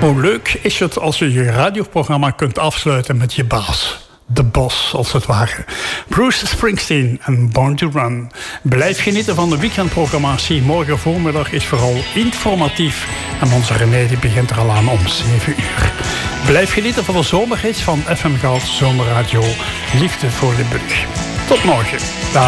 Hoe leuk is het als je je radioprogramma kunt afsluiten met je baas. De bos, als het ware. Bruce Springsteen en Born to Run. Blijf genieten van de weekendprogrammatie. Morgen voormiddag is vooral informatief. En onze René die begint er al aan om 7 uur. Blijf genieten van de zomerhits van FM Goud Zomerradio. Liefde voor de Brug. Tot morgen. Dag.